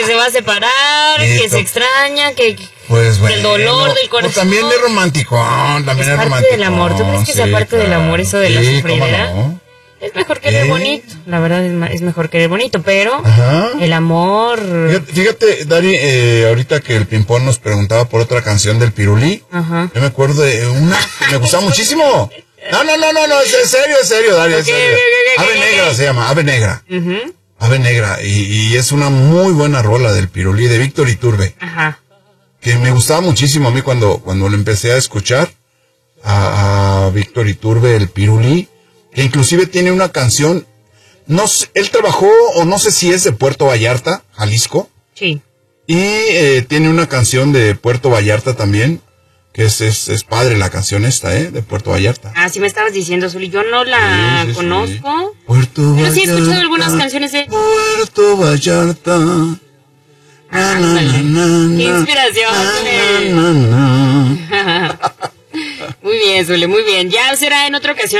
que se va a separar, que se extraña, que... Pues bueno, del dolor, del corazón. También es romántico, también es romántico. Es parte del amor. ¿Tú crees que sea parte del amor eso de la sufridera? ¿Cómo no? Es mejor querer bonito, la verdad es mejor querer bonito, pero el amor... Fíjate, Dari, ahorita que el Pimpón nos preguntaba por otra canción del Pirulí, yo me acuerdo de una que me gustaba muchísimo. No, es serio, Dari, es serio. Ave Negra se llama, Ave Negra. Ave Negra, y es una muy buena rola del Pirulí, de Víctor Iturbe. Que me gustaba muchísimo a mí cuando lo empecé a escuchar, a Víctor Iturbe, el Pirulí, que inclusive tiene una canción, no sé, él trabajó, o no sé si es de Puerto Vallarta, Jalisco. Sí. Y tiene una canción de Puerto Vallarta también, que es padre la canción esta, de Puerto Vallarta. Sí me estabas diciendo, Zuli, yo no la conozco. Puerto Vallarta. Pero sí he escuchado algunas canciones de... Puerto Vallarta. Qué inspiración. Muy bien, Zuli, muy bien. Ya será en otra ocasión.